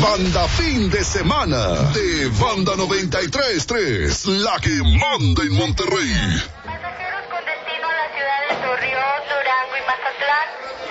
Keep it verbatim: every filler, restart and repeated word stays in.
Banda fin de semana de Banda noventa y tres punto tres, la que manda en Monterrey. Pasajeros con destino a las ciudades de Torreón, Durango y Mazatlán,